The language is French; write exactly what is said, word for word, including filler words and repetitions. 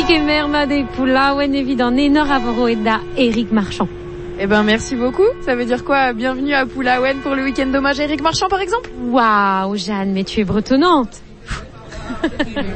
Kemerma des Poulaouen évident Nénor Avoro et da Éric Marchand. Eh ben, merci beaucoup. Ça veut dire quoi? Bienvenue à Poulaouen pour le week-end hommage à Éric Marchand, par exemple? Waouh, Jeanne, mais tu es bretonnante.